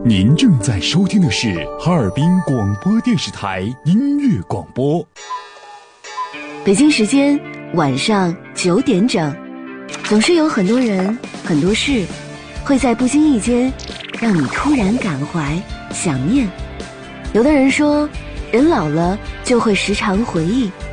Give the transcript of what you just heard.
您正在收听的是哈尔滨广播电视台音乐广播。 北京时间晚上9点整，总是有很多人、很多事，会在不经意间让你突然感怀、想念。有的人说，人老了就会时常回忆，